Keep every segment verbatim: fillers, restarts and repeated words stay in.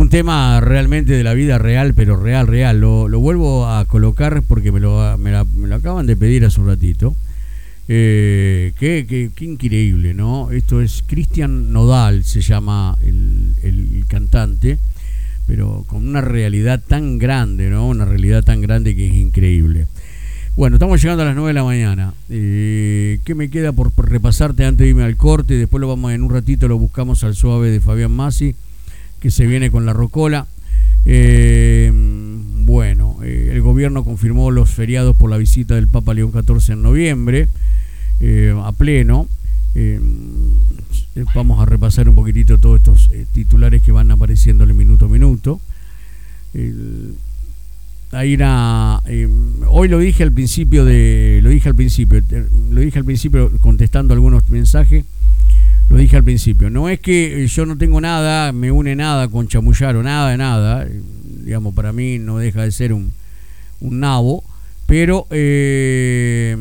un tema realmente de la vida real, pero real, real. Lo, lo vuelvo a colocar porque me lo, me, la, me lo acaban de pedir hace un ratito. Eh, qué, qué, qué increíble, ¿no? Esto es Cristian Nodal, se llama el, el cantante, pero con una realidad tan grande, ¿no? Una realidad tan grande que es increíble. Bueno, estamos llegando a las nueve de la mañana. Eh, ¿Qué me queda por, por repasarte antes de irme al corte? Después lo vamos, en un ratito lo buscamos al suave de Fabián Masi, que se viene con la rocola. Eh, bueno, eh, el gobierno confirmó los feriados por la visita del Papa León catorce en noviembre, eh, a pleno. Eh, vamos a repasar un poquitito todos estos eh, titulares que van apareciendo en minuto a minuto. El, Ahí era, eh, hoy lo dije al principio de, lo dije al principio, lo dije al principio contestando algunos mensajes, lo dije al principio. No es que yo no tengo nada, me une nada con chamullar o nada de nada, digamos, para mí no deja de ser un, un nabo, pero eh,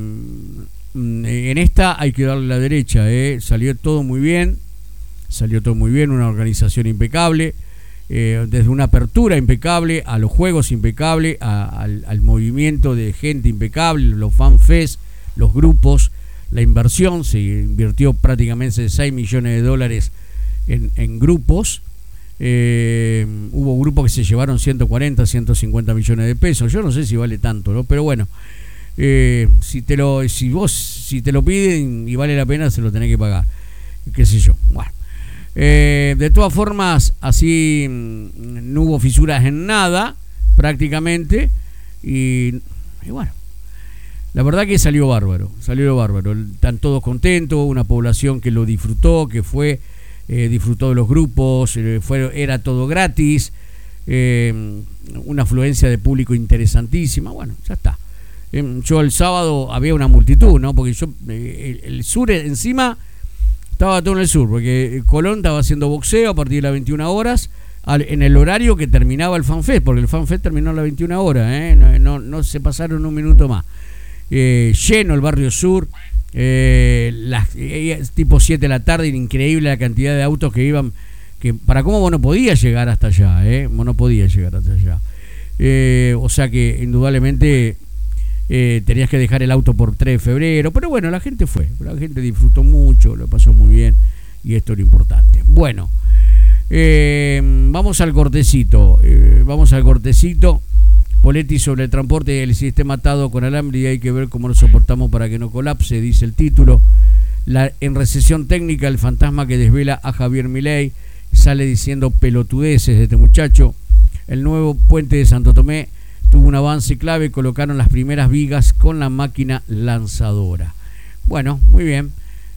en esta hay que darle la derecha, eh, salió todo muy bien, salió todo muy bien, una organización impecable. Eh, desde una apertura impecable, a los juegos impecable, a, al, al movimiento de gente impecable, los fanfest, los grupos, la inversión, se invirtió prácticamente seis millones de dólares en, en grupos, eh, hubo grupos que se llevaron ciento cuarenta, ciento cincuenta millones de pesos, yo no sé si vale tanto, ¿no? Pero bueno, eh, si te lo, si vos, si te lo piden y vale la pena, se lo tenés que pagar, qué sé yo, bueno. Eh, de todas formas, así mmm, no hubo fisuras en nada, prácticamente, y, y bueno, la verdad que salió bárbaro, salió bárbaro, están todos contentos, una población que lo disfrutó, que fue, eh, disfrutó de los grupos, eh, fue, era todo gratis, eh, una afluencia de público interesantísima, bueno, ya está. Eh, yo el sábado había una multitud, ¿no? Porque yo, eh, el, el sur encima... Estaba todo en el sur, porque Colón estaba haciendo boxeo a partir de las veintiuna horas, al, en el horario que terminaba el FanFest, porque el FanFest terminó a las veintiuna horas, ¿eh? no, no, no se pasaron un minuto más. Eh, lleno el barrio sur, eh, las, eh, tipo siete de la tarde, increíble la cantidad de autos que iban, que para cómo vos no podías llegar hasta allá, ¿eh? Vos no podías llegar hasta allá. Eh, o sea que indudablemente... Eh, tenías que dejar el auto por tres de febrero, pero bueno, la gente fue, la gente disfrutó mucho, lo pasó muy bien y esto es lo importante. Bueno, eh, vamos al cortecito, eh, vamos al cortecito. Poletti sobre el transporte del sistema atado con alambre y hay que ver cómo lo soportamos para que no colapse, dice el título. La, en recesión técnica, el fantasma que desvela a Javier Milei sale diciendo pelotudeces de este muchacho. El nuevo puente de Santo Tomé tuvo un avance clave, colocaron las primeras vigas con la máquina lanzadora. Bueno, muy bien.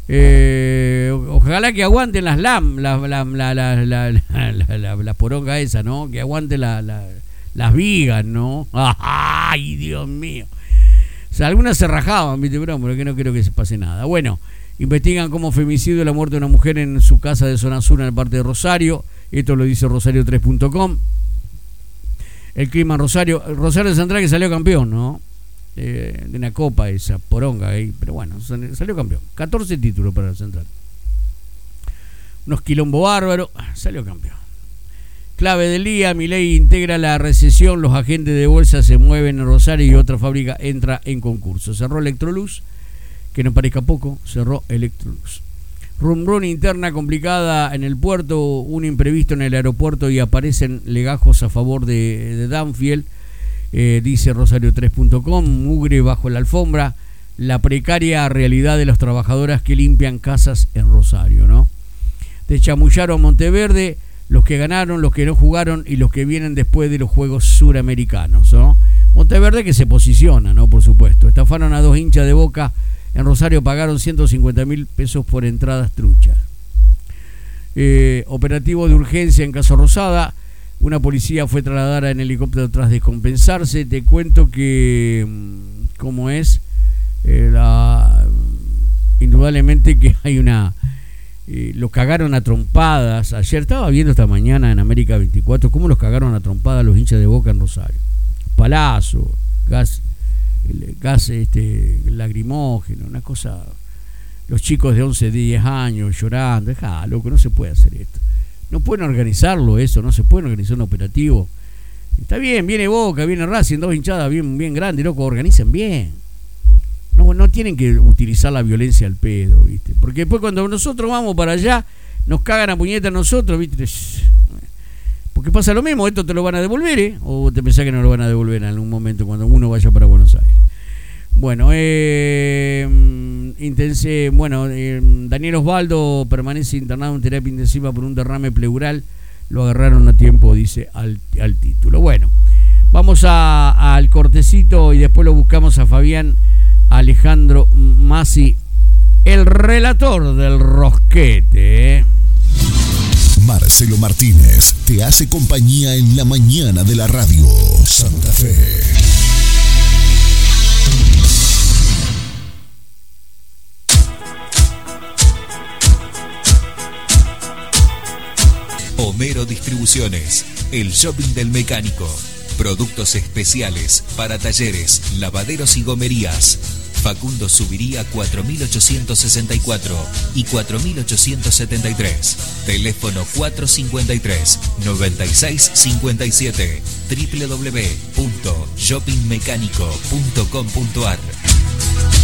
Eh, ojalá que aguanten las LAM, la, la, la, la, la, la, la, la, la poronga esa, ¿no? Que aguanten la, la, las vigas, ¿no? ¡Ay, Dios mío! O sea, algunas se rajaban, ¿viste? Pero que no quiero que se pase nada. Bueno, investigan como femicidio la muerte de una mujer en su casa de zona sur en el parte de Rosario. Esto lo dice Rosario tres punto com. El clima en Rosario, Rosario Central que salió campeón, ¿no? Eh, de una copa esa poronga ahí, pero bueno, salió campeón. catorce títulos para el Central. Unos quilombo bárbaros, salió campeón. Clave del día, Milei integra la recesión, los agentes de bolsa se mueven en Rosario y otra fábrica entra en concurso. Cerró Electrolux, que no parezca poco, cerró Electrolux. Rum run interna complicada en el puerto, un imprevisto en el aeropuerto y aparecen legajos a favor de, de Danfield, eh, dice Rosario tres punto com, mugre bajo la alfombra, la precaria realidad de las trabajadoras que limpian casas en Rosario, ¿no? Deschamullaron Monteverde, los que ganaron, los que no jugaron y los que vienen después de los Juegos Suramericanos, ¿no? Monteverde que se posiciona, ¿no? Por supuesto. Estafaron a dos hinchas de Boca. En Rosario pagaron ciento cincuenta mil pesos por entradas truchas. Eh, operativo de urgencia en Caso Rosada. Una policía fue trasladada en helicóptero tras descompensarse. Te cuento que, como es, eh, la, indudablemente que hay una... Eh, los cagaron a trompadas. Ayer estaba viendo esta mañana en América veinticuatro cómo los cagaron a trompadas los hinchas de Boca en Rosario. Palazo, gas... El gas este lacrimógeno, una cosa, los chicos de once, diez años llorando, dejá, loco, no se puede hacer esto. No pueden organizarlo eso, no se puede organizar un operativo. Está bien, viene Boca, viene Racing, dos hinchadas bien, bien grandes, loco, organizan bien. No, no tienen que utilizar la violencia al pedo, ¿viste? Porque después cuando nosotros vamos para allá, nos cagan a puñetas nosotros, ¿viste? Porque pasa lo mismo, esto te lo van a devolver, ¿eh? O te pensás que no lo van a devolver en algún momento cuando uno vaya para Buenos Aires. Bueno, eh, intense, bueno eh, Daniel Osvaldo permanece internado en terapia intensiva por un derrame pleural. Lo agarraron a tiempo, dice al, al título. Bueno, vamos a, al cortecito y después lo buscamos a Fabián Alejandro Masi, el relator del Rosquete. ¿eh? Marcelo Martínez te hace compañía en la mañana de la radio Santa Fe. Homero Distribuciones, el shopping del mecánico. Productos especiales para talleres, lavaderos y gomerías. Facundo Subiría cuatro mil ochocientos sesenta y cuatro y cuatro mil ochocientos setenta y tres. Teléfono cuatro cincuenta y tres, noventa y seis cincuenta y siete. doble u doble u doble u punto shopping mecánico punto com punto ar.